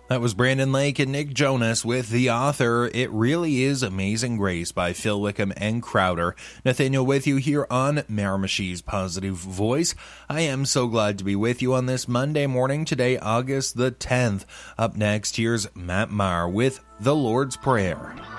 That was Brandon Lake and Nick Jonas with The Author. It Really Is Amazing Grace by Phil Wickham and Crowder. Nathaniel with you here on Miramichi's Positive Voice. I am so glad to be with you on this Monday morning, today, August the 10th. Up next, here's Matt Maher with The Lord's Prayer.